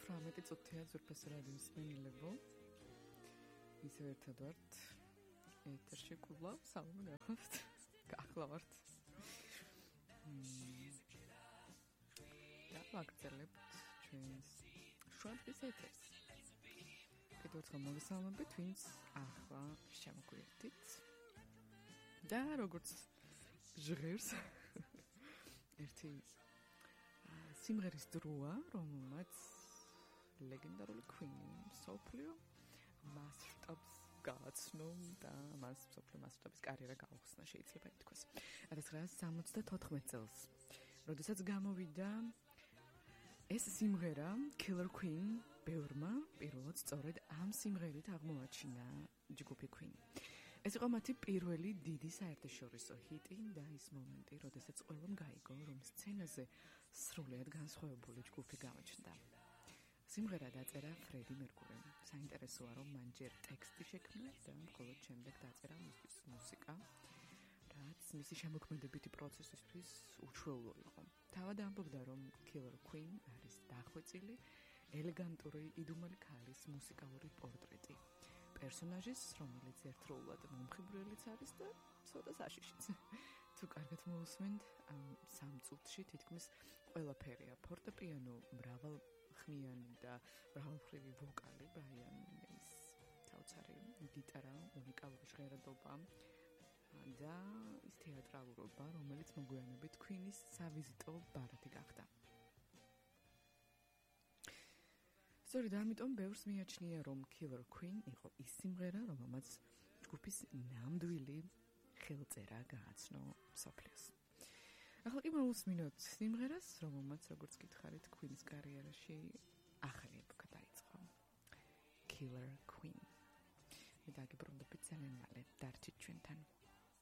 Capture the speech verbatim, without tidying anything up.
ოცდაოთხ წუთია ზურფას რადიოს მენილებო. ისევ ერთად ვართ. ეთერში კვლავ სალამი გახლავთ. გახლავთ. და ვაგრძელებთ ჩვენს შუადღის ეთერს. კიდევ ერთხელ მოგესალმებით, ვინც ახლა შემოგვიერთით. და როგორც ჟღერს ერთი სიმღერის დროა, რომელმაც ლეგენდარული Queen მსოფლიო მასშტაბს გააცნო და მას მსოფლიო მასშტაბის კარიერა გაუხსნა, შეიძლება ითქვას. რადგან ათასცხრაასი წელს, როდესაც გამოვიდა ეს სიმღერა Killer Queen, ბევრმა პირველად სწორედ ამ სიმღერით აღმოაჩინა ჯგუფი Queen. ეს იყო მათი პირველი დიდი საერთაშორისო ჰიტი და ის მომენტი, როდესაც ყველამ გაიგო, რომ სცენაზე სრულიად განსხვავებული ჯგუფი გამოჩნდა. სიმღერა დაწერა ფრედი მერკურიმ. საინტერესოა, რომ მან ჯერ ტექსტი შექმნა და მხოლოდ შემდეგ დაწერა მისთვის მუსიკა, რაც მისი შემოქმედებითი პროცესისთვის უჩვეულო იყო. თავად ამბობდა, რომ Killer Queen არის დახვეწილი, ელეგანტური, იდუმალი ქალის მუსიკალური პორტრეტი. პერსონაჟის, რომელიც ერთდროულად მომხიბვლელიც არის და ცოტა საშიშიც. თუ კარგად მოусმენთ, ამ სამ წუთში თითქმის ყველაფერია. ფორტეპიანო, მრავალხმიანი და მრავალმხრივი ვოკალი, Brian May-ის საოცარი გიტარა, უნიკალური ჟღერადობა და ის თეატრალურობა, რომელიც მოგვიანებით Queen-ის სავიზიტო ბარათი გახდა. სწორედ ამიტომ ბევრს მიაჩნია, რომ Killer Queen იყო ის სიმღერა, რომელმაც ჯგუფის ნამდვილი ხელწერა გააცნო მსოფლიოს. ახლა კი მოვუსმინოთ სიმღერას, რომელმაც, როგორც გითხარით, Queen-ის კარიერაში ახალი ეპოქა დაიწყო. Killer Queen. მე დაგიბრუნდები